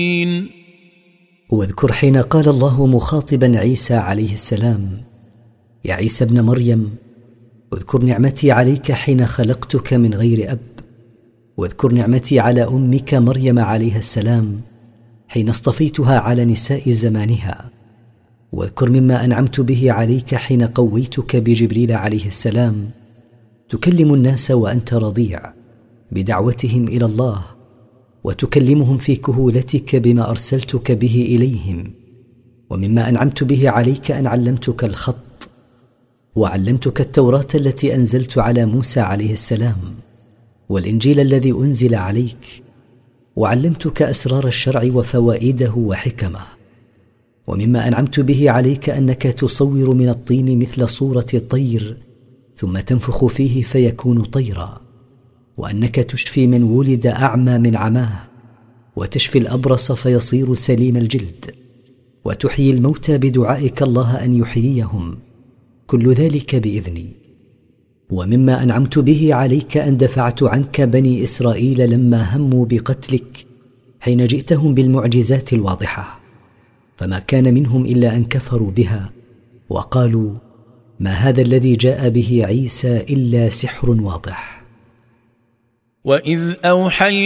واذكر حين قال الله مخاطبا عيسى عليه السلام: يا عيسى ابن مريم، اذكر نعمتي عليك حين خلقتك من غير أب، واذكر نعمتي على أمك مريم عليها السلام حين اصطفيتها على نساء زمانها، واذكر مما أنعمت به عليك حين قويتك بجبريل عليه السلام تكلم الناس وأنت رضيع بدعوتهم إلى الله، وتكلمهم في كهولتك بما أرسلتك به إليهم. ومما أنعمت به عليك أن علمتك الخط، وعلمتك التوراة التي أنزلت على موسى عليه السلام، والإنجيل الذي أنزل عليك، وعلمتك أسرار الشرع وفوائده وحكمه. ومما أنعمت به عليك أنك تصور من الطين مثل صورة الطير ثم تنفخ فيه فيكون طيرا، وأنك تشفي من ولد أعمى من عماه، وتشفي الأبرص فيصير سليم الجلد، وتحيي الموتى بدعائك الله أن يحييهم، كل ذلك بإذني. ومما أنعمت به عليك أن دفعت عنك بني إسرائيل لما هموا بقتلك حين جئتهم بالمعجزات الواضحة، فما كان منهم إلا أن كفروا بها وقالوا: ما هذا الذي جاء به عيسى إلا سحر واضح. وإذ أوحينا